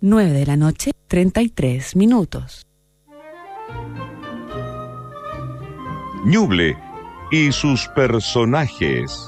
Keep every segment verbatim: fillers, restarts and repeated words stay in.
nueve de la noche, treinta y tres minutos. Ñuble y sus personajes.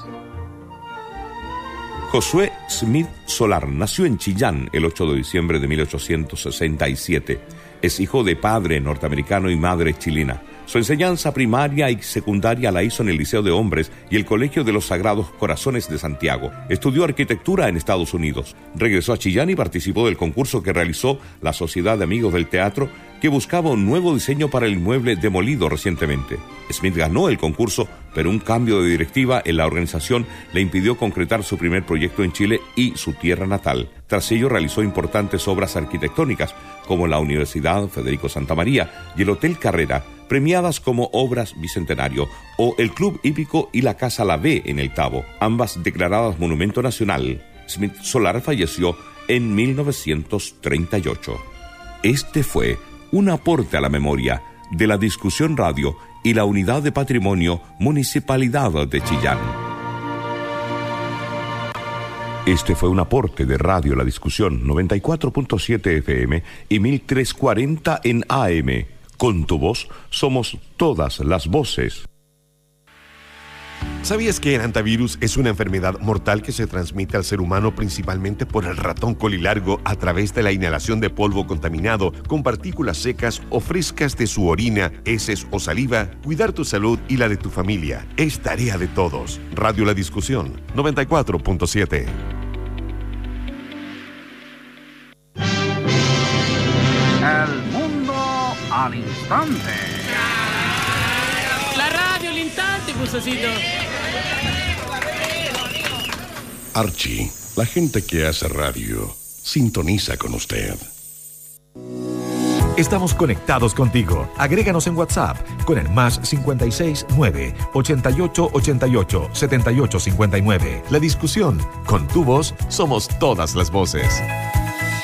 Josué Smith Solar nació en Chillán el ocho de diciembre de mil ochocientos sesenta y siete. Es hijo de padre norteamericano y madre chilena. Su enseñanza primaria y secundaria la hizo en el Liceo de Hombres y el Colegio de los Sagrados Corazones de Santiago. Estudió arquitectura en Estados Unidos. Regresó a Chillán y participó del concurso que realizó la Sociedad de Amigos del Teatro, que buscaba un nuevo diseño para el inmueble demolido recientemente. Smith ganó el concurso, pero un cambio de directiva en la organización le impidió concretar su primer proyecto en Chile y su tierra natal. Tras ello realizó importantes obras arquitectónicas, como la Universidad Federico Santa María y el Hotel Carrera, premiadas como obras bicentenario, o el Club Hípico y la Casa La B en el Tabo, ambas declaradas Monumento Nacional. Smith Solar falleció en mil novecientos treinta y ocho. Este fue un aporte a la memoria de la Discusión Radio y la Unidad de Patrimonio Municipalidad de Chillán. Este fue un aporte de Radio La Discusión, noventa y cuatro punto siete F M y mil trescientos cuarenta en A M. Con tu voz somos todas las voces. ¿Sabías que el hantavirus es una enfermedad mortal que se transmite al ser humano principalmente por el ratón colilargo a través de la inhalación de polvo contaminado con partículas secas o frescas de su orina, heces o saliva? Cuidar tu salud y la de tu familia es tarea de todos. Radio La Discusión, noventa y cuatro punto siete. El mundo al instante. La radio al instante, Pusocito. Archie, la gente que hace radio, sintoniza con usted. Estamos conectados contigo. Agréganos en WhatsApp con el más cincuenta y seis nueve ochenta y ocho ochenta y ocho setenta y ocho cincuenta y nueve. La Discusión. Con tu voz somos todas las voces.